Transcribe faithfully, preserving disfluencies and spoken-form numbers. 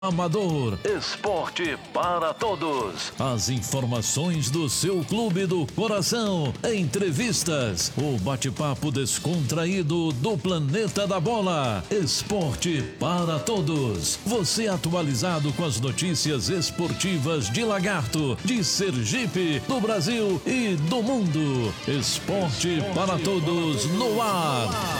Amador. Esporte para todos. As informações do seu clube do coração. Entrevistas. O bate-papo descontraído do planeta da bola. Esporte para todos. Você atualizado com as notícias esportivas de Lagarto, de Sergipe, do Brasil e do mundo. Esporte para todos no ar.